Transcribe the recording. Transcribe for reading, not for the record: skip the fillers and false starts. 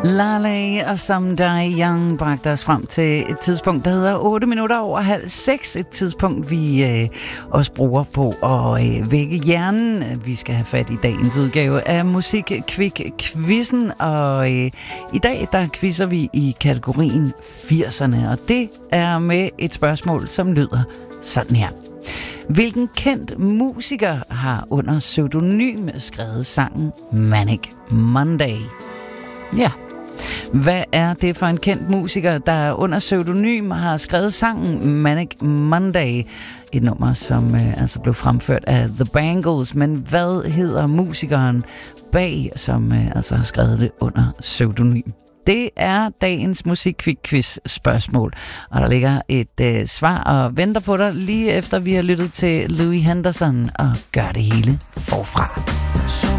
Lale og Someday Young bragte os frem til et tidspunkt, der hedder 8 minutter over 5:30. Et tidspunkt, vi også bruger på at vække hjernen. Vi skal have fat i dagens udgave af Musik-Kvik-Quizzen. Og i dag, der quizzer vi i kategorien 80'erne. Og det er med et spørgsmål, som lyder sådan her. Hvilken kendt musiker har under pseudonym skrevet sangen Manic Monday? Ja. Hvad er det for en kendt musiker, der under pseudonym har skrevet sangen Manic Monday? Et nummer, som altså blev fremført af The Bangles. Men hvad hedder musikeren bag, som altså har skrevet det under pseudonym? Det er dagens Musik-Kvik-Quiz spørgsmål. Og der ligger et svar og venter på dig lige efter vi har lyttet til Louis Henderson og Gør det hele forfra.